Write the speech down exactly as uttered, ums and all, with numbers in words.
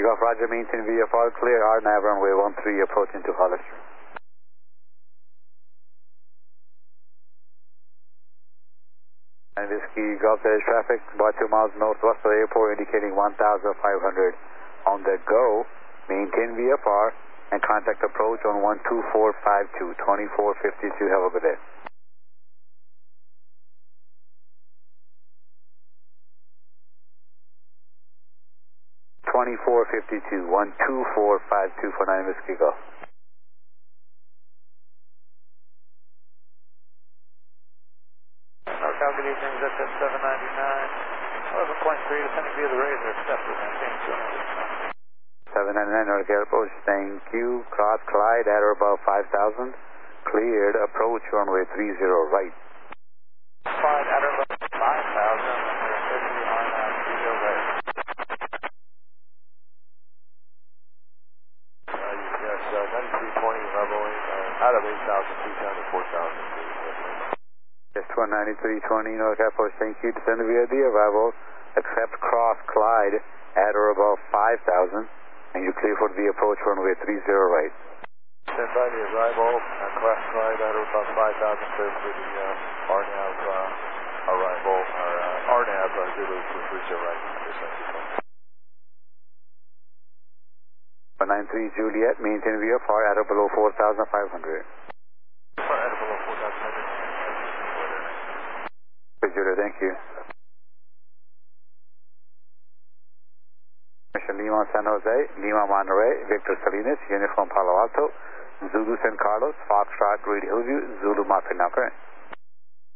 Golf Roger, maintain V F R, clear R N A V runway one three approaching to Hollister. And Whiskey Golf there is traffic about two miles northwest of the airport indicating one thousand five hundred on the go. Maintain V F R and contact approach on one two four five two, twenty-four fifty-two. Have a good day. twenty-four fifty-two, one two four five two for nine Whiskey Golf. NorCal, good evening, Z F seven ninety-nine, eleven point three, descending via the Razor, accepted, maintain two ninety-nine. seven ninety-nine NorCal approach, thank you, cross Clyde at or above five thousand, cleared, approach runway three zero right. Clyde at or above five thousand, fifty on uh, three zero right. Uh, yes, uh, ninety-three twenty leveling, uh, out of eight thousand feet down to four thousand feet. Just one ninety-three twenty NorCal approach, thank you, descend via the arrival, accept cross Clyde at or above five thousand, and you clear for the approach runway three zero right. Stand by the arrival, uh, cross Clyde at or above five thousand, clear for the uh, R N A V uh, arrival, or uh, R N A V uh, Zulu for three zero right. one nine three Juliet, maintain V F R at or below four thousand five hundred. At or below four thousand five hundred. Juliet, thank you. Mission Lima San Jose, Lima Monterey, Victor Salinas, Uniform Palo Alto, Zulu San Carlos, Foxtrot Radio Hillview, Zulu Mafia now current.